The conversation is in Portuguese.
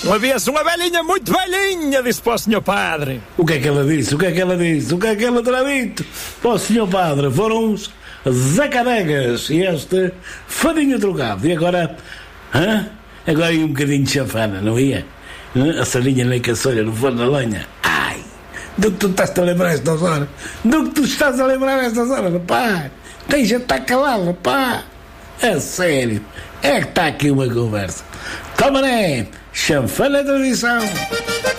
Uma vez uma velhinha muito velhinha disse para o senhor padre. O que é que ela disse? O que é que ela disse? O que é que ela terá dito? Para o senhor padre foram uns zacaregas e este farinha trocado. E agora, agora ia um bocadinho de chafana, não ia? A sarinha nem caçolha no forno da lenha. Ai, do que tu estás a lembrar estas horas? Do que tu estás a lembrar estas horas, rapaz? Tens de estar calado, rapaz. É sério. É que está aqui uma conversa. Toma, né? Chanfana tradição.